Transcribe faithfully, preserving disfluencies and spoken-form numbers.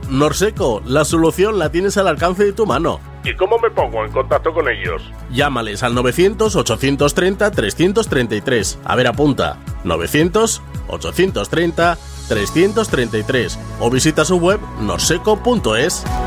Norseco, la solución la tienes al alcance de tu mano. ¿Y cómo me pongo en contacto con ellos? Llámales al novecientos, ochocientos treinta, trescientos treinta y tres. A ver, apunta. novecientos, ochocientos treinta, trescientos treinta y tres. O visita su web norseco punto es.